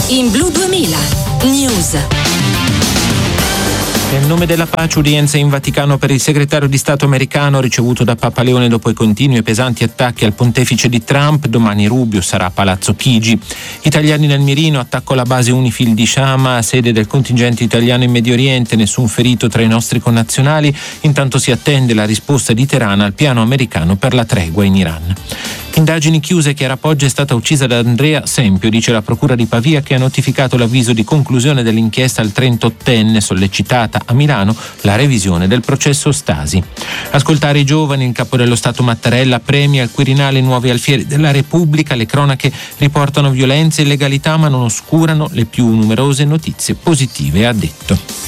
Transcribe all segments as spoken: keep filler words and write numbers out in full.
in Blu duemila News. Nel nome della pace, udienza in Vaticano per il segretario di Stato americano ricevuto da Papa Leone dopo i continui e pesanti attacchi al pontefice di Trump. Domani Rubio sarà a Palazzo Chigi. Italiani nel mirino, attacco alla base Unifil di Shama, sede del contingente italiano in Medio Oriente, nessun ferito tra i nostri connazionali. Intanto si attende la risposta di Teheran al piano americano per la tregua in Iran. Indagini chiuse, Chiara Poggia è stata uccisa da Andrea Sempio, dice la procura di Pavia, che ha notificato l'avviso di conclusione dell'inchiesta al trentottenne, sollecitata a Milano la revisione del processo Stasi. Ascoltare i giovani, il capo dello Stato Mattarella premia al Quirinale nuovi alfieri della Repubblica, le cronache riportano violenze e illegalità ma non oscurano le più numerose notizie positive, ha detto.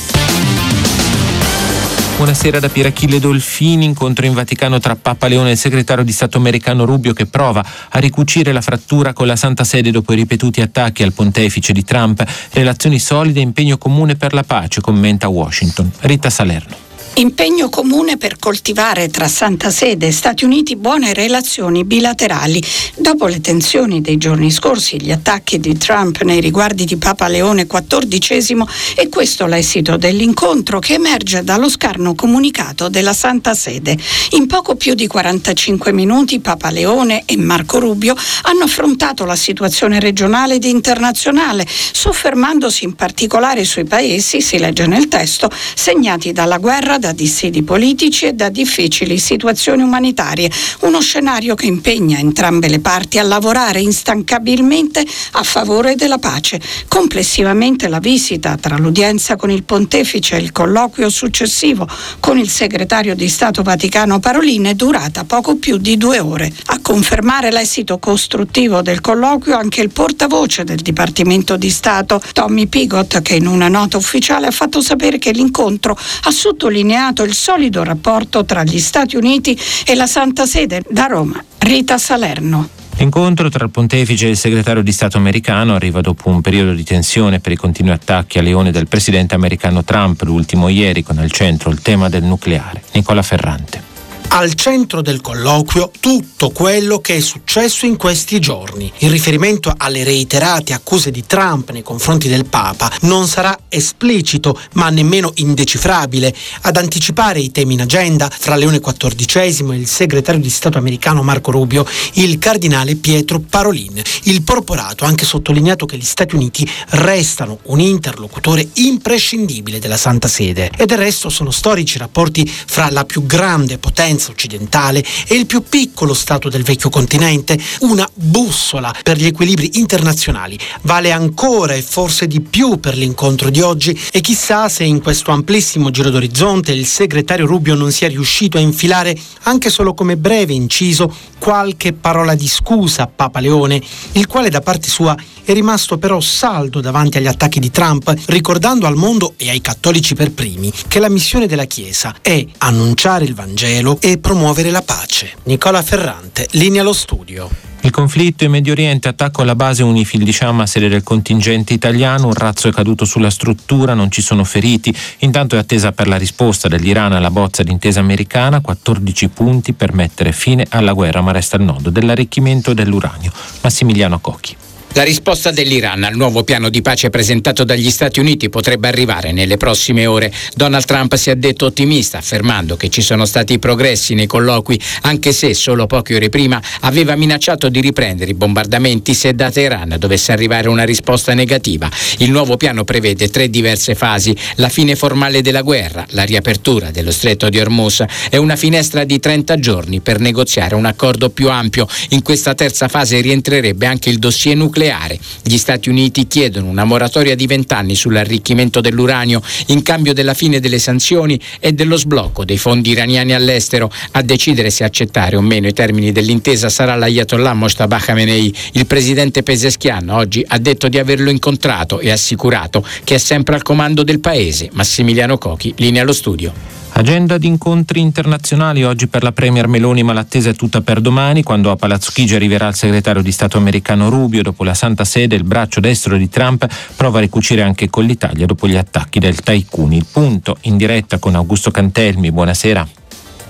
Buonasera da Pierachille Dolfini, incontro in Vaticano tra Papa Leone e il segretario di Stato americano Rubio, che prova a ricucire la frattura con la Santa Sede dopo i ripetuti attacchi al pontefice di Trump. Relazioni solide e impegno comune per la pace, commenta Washington. Rita Salerno. Impegno comune per coltivare tra Santa Sede e Stati Uniti buone relazioni bilaterali. Dopo le tensioni dei giorni scorsi, gli attacchi di Trump nei riguardi di Papa Leone quattordicesimo, è questo l'esito dell'incontro che emerge dallo scarno comunicato della Santa Sede. In poco più di quarantacinque minuti Papa Leone e Marco Rubio hanno affrontato la situazione regionale ed internazionale, soffermandosi in particolare sui paesi, si legge nel testo, segnati dalla guerra, da dissidi politici e da difficili situazioni umanitarie, uno scenario che impegna entrambe le parti a lavorare instancabilmente a favore della pace. Complessivamente la visita, tra l'udienza con il pontefice e il colloquio successivo con il segretario di Stato Vaticano Parolin, è durata poco più di due ore. A confermare l'esito costruttivo del colloquio anche il portavoce del Dipartimento di Stato, Tommy Pigott, che in una nota ufficiale ha fatto sapere che l'incontro ha sottolineato il solido rapporto tra gli Stati Uniti e la Santa Sede. Da Roma, Rita Salerno. L'incontro tra il pontefice e il segretario di Stato americano arriva dopo un periodo di tensione per i continui attacchi a Leone del presidente americano Trump, l'ultimo ieri, con al centro il tema del nucleare. Nicola Ferrante. Al centro del colloquio tutto quello che è successo in questi giorni. Il riferimento alle reiterate accuse di Trump nei confronti del Papa non sarà esplicito ma nemmeno indecifrabile. Ad anticipare i temi in agenda fra Leone quattordicesimo e il segretario di Stato americano Marco Rubio, il cardinale Pietro Parolin. Il porporato ha anche sottolineato che gli Stati Uniti restano un interlocutore imprescindibile della Santa Sede e del resto sono storici rapporti fra la più grande potenza occidentale e il più piccolo stato del vecchio continente, una bussola per gli equilibri internazionali. Vale ancora e forse di più per l'incontro di oggi e chissà se in questo amplissimo giro d'orizzonte il segretario Rubio non sia riuscito a infilare anche solo come breve inciso qualche parola di scusa a Papa Leone, il quale da parte sua è rimasto però saldo davanti agli attacchi di Trump, ricordando al mondo e ai cattolici per primi che la missione della Chiesa è annunciare il Vangelo e promuovere la pace. Nicola Ferrante, linea allo studio. Il conflitto in Medio Oriente, attacco alla base Unifil di Shama, sede del contingente italiano, un razzo è caduto sulla struttura, non ci sono feriti. Intanto è attesa per la risposta dell'Iran alla bozza d'intesa americana, quattordici punti per mettere fine alla guerra, ma resta il nodo dell'arricchimento dell'uranio. Massimiliano Cocchi. La risposta dell'Iran al nuovo piano di pace presentato dagli Stati Uniti potrebbe arrivare nelle prossime ore. Donald Trump si è detto ottimista, affermando che ci sono stati progressi nei colloqui, anche se solo poche ore prima aveva minacciato di riprendere i bombardamenti se da Teheran dovesse arrivare una risposta negativa. Il nuovo piano prevede tre diverse fasi: la fine formale della guerra, la riapertura dello stretto di Hormuz e una finestra di trenta giorni per negoziare un accordo più ampio. In questa terza fase rientrerebbe anche il dossier nucleare. Gli Stati Uniti chiedono una moratoria di vent'anni sull'arricchimento dell'uranio in cambio della fine delle sanzioni e dello sblocco dei fondi iraniani all'estero. A decidere se accettare o meno i termini dell'intesa sarà l'Ayatollah Mojtaba Khamenei. Il presidente Pezeshkian oggi ha detto di averlo incontrato e assicurato che è sempre al comando del paese. Massimiliano Cocchi, linea allo studio. Agenda di incontri internazionali oggi per la Premier Meloni, ma l'attesa è tutta per domani, quando a Palazzo Chigi arriverà il segretario di Stato americano Rubio. Dopo la Santa Sede, il braccio destro di Trump prova a ricucire anche con l'Italia dopo gli attacchi del Tycoon. Il punto in diretta con Augusto Cantelmi. Buonasera.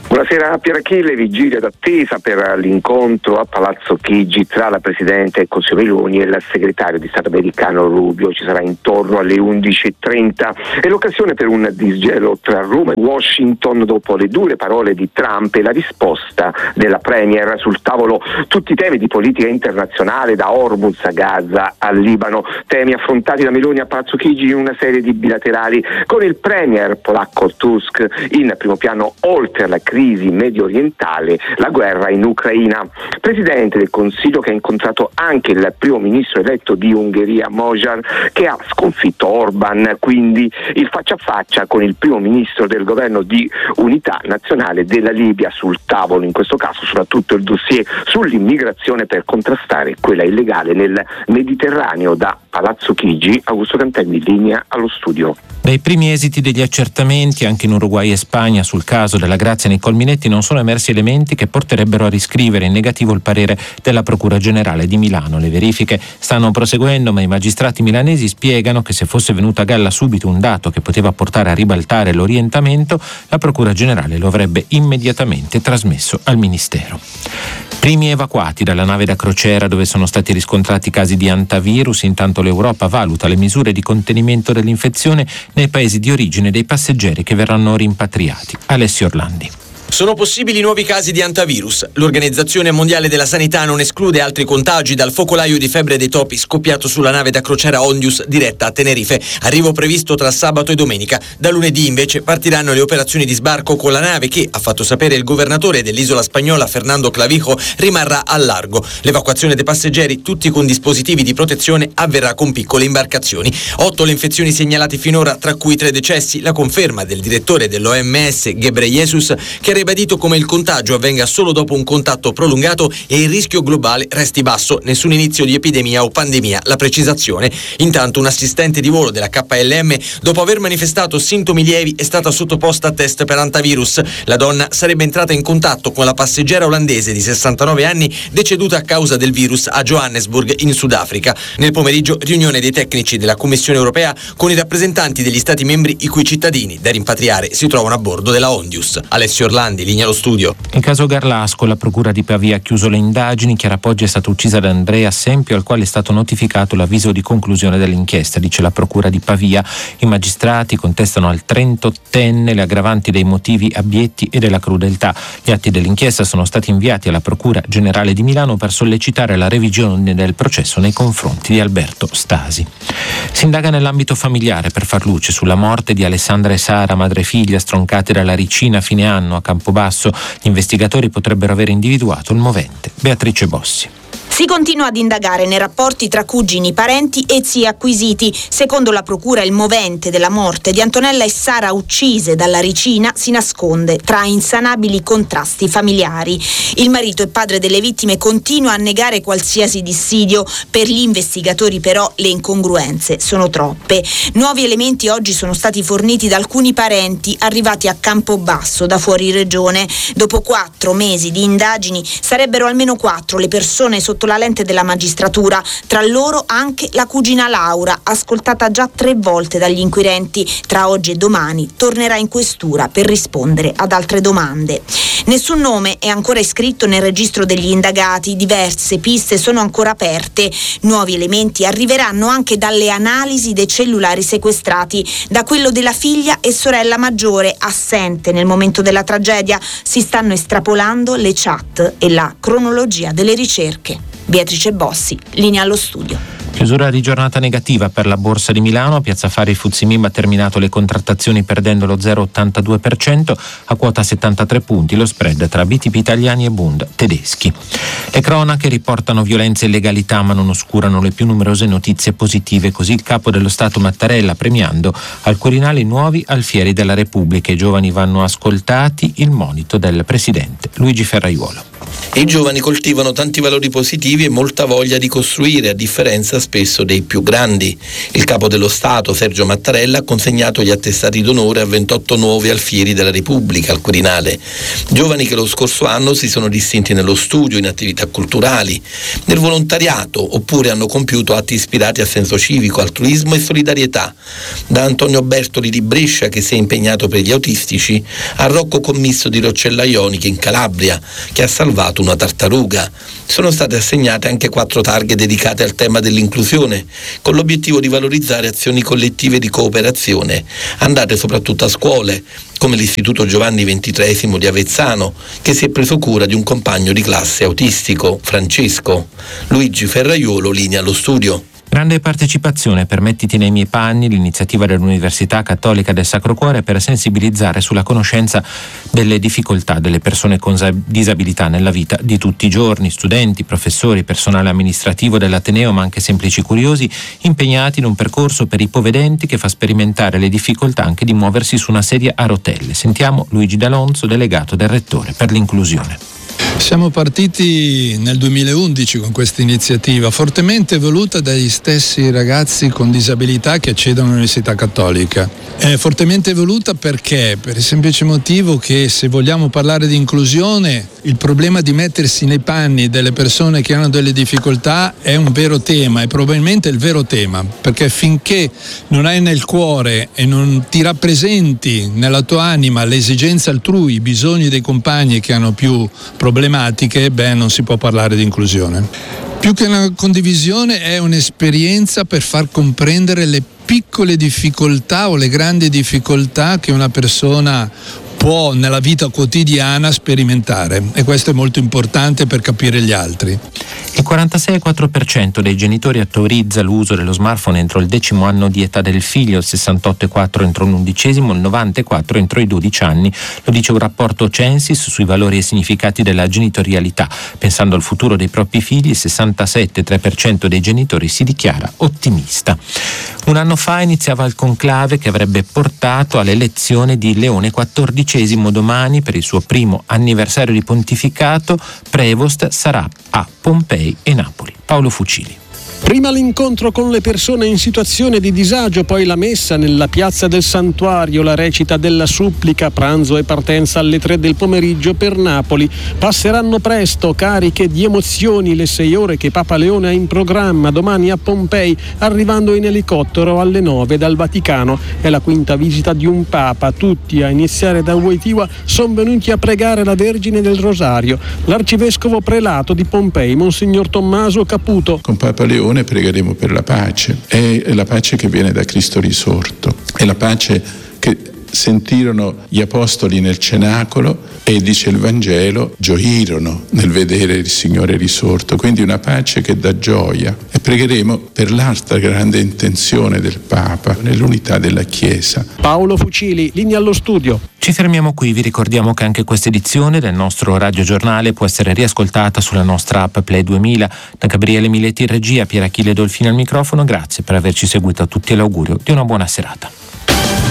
Buonasera Pier Achille, vigilia d'attesa per l'incontro a Palazzo Chigi tra la Presidente del Consiglio Meloni e il segretario di Stato americano Rubio. Ci sarà intorno alle undici e trenta. È l'occasione per un disgelo tra Roma e Washington dopo le dure parole di Trump e la risposta della Premier. Sul tavolo tutti i temi di politica internazionale, da Hormuz a Gaza al Libano, temi affrontati da Meloni a Palazzo Chigi in una serie di bilaterali con il Premier polacco Tusk in primo piano, oltre alla crisi medio orientale, la guerra in Ucraina. Presidente del Consiglio che ha incontrato anche il primo ministro eletto di Ungheria Magyar, che ha sconfitto Orban, quindi il faccia a faccia con il primo ministro del governo di unità nazionale della Libia. Sul tavolo in questo caso soprattutto il dossier sull'immigrazione per contrastare quella illegale nel Mediterraneo. Da Palazzo Chigi, Augusto Cantelli, in linea allo studio. Dai primi esiti degli accertamenti anche in Uruguay e Spagna sul caso della Grazia Niccolminetti non sono emersi elementi che porterebbero a riscrivere in negativo il parere della Procura Generale di Milano. Le verifiche stanno proseguendo, ma i magistrati milanesi spiegano che se fosse venuto a galla subito un dato che poteva portare a ribaltare l'orientamento, la Procura Generale lo avrebbe immediatamente trasmesso al Ministero. Primi evacuati dalla nave da crociera dove sono stati riscontrati casi di antivirus. Intanto l'Europa valuta le misure di contenimento dell'infezione nei paesi di origine dei passeggeri che verranno rimpatriati. Alessio Orlandi. Sono possibili nuovi casi di antivirus. L'Organizzazione Mondiale della Sanità non esclude altri contagi dal focolaio di febbre dei topi scoppiato sulla nave da crociera Ondius diretta a Tenerife. Arrivo previsto tra sabato e domenica. Da lunedì invece partiranno le operazioni di sbarco con la nave che, ha fatto sapere il governatore dell'isola spagnola Fernando Clavijo, rimarrà al largo. L'evacuazione dei passeggeri, tutti con dispositivi di protezione, avverrà con piccole imbarcazioni. Otto le infezioni segnalate finora, tra cui tre decessi, la conferma del direttore dell'O M S Ghebreyesus, che ribadito come il contagio avvenga solo dopo un contatto prolungato e il rischio globale resti basso, nessun inizio di epidemia o pandemia, la precisazione. Intanto un assistente di volo della K L M, dopo aver manifestato sintomi lievi, è stata sottoposta a test per antivirus. La donna sarebbe entrata in contatto con la passeggera olandese di sessantanove anni deceduta a causa del virus a Johannesburg in Sudafrica. Nel pomeriggio riunione dei tecnici della Commissione Europea con i rappresentanti degli Stati membri i cui cittadini da rimpatriare si trovano a bordo della Ondius. Alessio Orlandi, linea allo studio. In caso Garlasco, la procura di Pavia ha chiuso le indagini. Chiara Poggi è stata uccisa da Andrea Sempio, al quale è stato notificato l'avviso di conclusione dell'inchiesta, dice la procura di Pavia. I magistrati contestano al trentottenne le aggravanti dei motivi abietti e della crudeltà. Gli atti dell'inchiesta sono stati inviati alla Procura Generale di Milano per sollecitare la revisione del processo nei confronti di Alberto Stasi. Si indaga nell'ambito familiare per far luce sulla morte di Alessandra e Sara, madre e figlia, stroncate dalla Ricina a fine anno a Campobasso. Gli investigatori potrebbero aver individuato il movente. Beatrice Bossi. Si continua ad indagare nei rapporti tra cugini, parenti e zii acquisiti. Secondo la procura, il movente della morte di Antonella e Sara, uccise dalla Ricina, si nasconde tra insanabili contrasti familiari. Il marito e padre delle vittime continua a negare qualsiasi dissidio. Per gli investigatori però le incongruenze sono troppe. Nuovi elementi oggi sono stati forniti da alcuni parenti arrivati a Campobasso da fuori regione. Dopo quattro mesi di indagini sarebbero almeno quattro le persone sotto la lente della magistratura, tra loro anche la cugina Laura, ascoltata già tre volte dagli inquirenti. Tra oggi e domani tornerà in questura per rispondere ad altre domande. Nessun nome è ancora iscritto nel registro degli indagati, diverse piste sono ancora aperte. Nuovi elementi arriveranno anche dalle analisi dei cellulari sequestrati, da quello della figlia e sorella maggiore assente nel momento della tragedia. Si stanno estrapolando le chat e la cronologia delle ricerche. Beatrice Bossi, linea allo studio. Chiusura di giornata negativa per la Borsa di Milano. Piazza Affari Fuzzi Mib ha terminato le contrattazioni perdendo lo zero virgola ottantadue per cento a quota settantatré punti, lo spread tra B T P italiani e Bund tedeschi. Le cronache riportano violenza e illegalità ma non oscurano le più numerose notizie positive, così il capo dello Stato Mattarella premiando al Quirinale nuovi alfieri della Repubblica. I giovani vanno ascoltati, il monito del presidente Luigi Ferraiuolo. I giovani coltivano tanti valori positivi e molta voglia di costruire, a differenza spesso dei più grandi. Il capo dello Stato, Sergio Mattarella, ha consegnato gli attestati d'onore a ventotto nuovi alfieri della Repubblica al Quirinale. Giovani che lo scorso anno si sono distinti nello studio, in attività culturali, nel volontariato, oppure hanno compiuto atti ispirati a senso civico, altruismo e solidarietà. Da Antonio Bertoli di Brescia, che si è impegnato per gli autistici, a Rocco Commisso di Roccella Ionica in Calabria, che ha salvato una tartaruga. Sono state assegnate anche quattro targhe dedicate al tema dell'inclusione, con l'obiettivo di valorizzare azioni collettive di cooperazione, andate soprattutto a scuole, come l'Istituto Giovanni ventitreesimo di Avezzano, che si è preso cura di un compagno di classe autistico, Francesco. Luigi Ferraiolo, linea allo studio. Grande partecipazione per Mettiti nei miei panni, l'iniziativa dell'Università Cattolica del Sacro Cuore per sensibilizzare sulla conoscenza delle difficoltà delle persone con disabilità nella vita di tutti i giorni. Studenti, professori, personale amministrativo dell'Ateneo, ma anche semplici curiosi, impegnati in un percorso per ipovedenti che fa sperimentare le difficoltà anche di muoversi su una sedia a rotelle. Sentiamo Luigi D'Alonso, delegato del Rettore per l'inclusione. Siamo partiti nel duemilaundici con questa iniziativa, fortemente voluta dagli stessi ragazzi con disabilità che accedono all'Università Cattolica. È fortemente voluta perché? Per il semplice motivo che, se vogliamo parlare di inclusione, il problema di mettersi nei panni delle persone che hanno delle difficoltà è un vero tema, e probabilmente il vero tema, perché finché non hai nel cuore e non ti rappresenti nella tua anima le esigenze altrui, i bisogni dei compagni che hanno più problematiche, beh, non si può parlare di inclusione. Più che una condivisione è un'esperienza per far comprendere le piccole difficoltà o le grandi difficoltà che una persona può nella vita quotidiana sperimentare, e questo è molto importante per capire gli altri. Il quarantasei virgola quattro per cento dei genitori autorizza l'uso dello smartphone entro il decimo anno di età del figlio, il sessantotto virgola quattro per cento entro l'undicesimo, il novanta virgola quattro per cento entro i dodici anni. Lo dice un rapporto Censis sui valori e significati della genitorialità. Pensando al futuro dei propri figli, il sessantasette virgola tre per cento dei genitori si dichiara ottimista. Un anno fa iniziava il conclave che avrebbe portato all'elezione di Leone quattordicesimo. Domani, per il suo primo anniversario di pontificato, Prevost sarà a Pompei e Napoli. Paolo Fucili. Prima l'incontro con le persone in situazione di disagio, poi la messa nella piazza del Santuario, la recita della supplica, pranzo e partenza alle tre del pomeriggio per Napoli. Passeranno presto, cariche di emozioni, le sei ore che Papa Leone ha in programma domani a Pompei, arrivando in elicottero alle nove dal Vaticano. È la quinta visita di un Papa. Tutti, a iniziare da Wojtyła, sono venuti a pregare la Vergine del Rosario. L'arcivescovo prelato di Pompei, Monsignor Tommaso Caputo. Con Papa Leone pregheremo per la pace, è la pace che viene da Cristo risorto, è la pace che sentirono gli apostoli nel cenacolo e, dice il Vangelo, gioirono nel vedere il Signore risorto, quindi una pace che dà gioia. E pregheremo per l'altra grande intenzione del Papa, nell'unità della Chiesa. Paolo Fucili, linea allo studio. Ci fermiamo qui, vi ricordiamo che anche questa edizione del nostro radiogiornale può essere riascoltata sulla nostra app Play duemila. Da Gabriele Miletti in regia, Pier Achille Dolfini al microfono, grazie per averci seguito a tutti e l'augurio di una buona serata.